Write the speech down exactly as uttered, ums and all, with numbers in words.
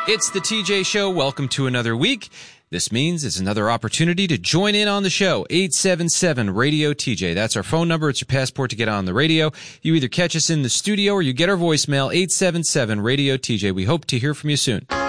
It's the T J Show. Welcome to another week. This means it's another opportunity to join in on the show. eight seven seven radio T J. That's our phone number. It's your passport to get on the radio. You either catch us in the studio or you get our voicemail, eight seven seven radio T J. We hope to hear from you soon.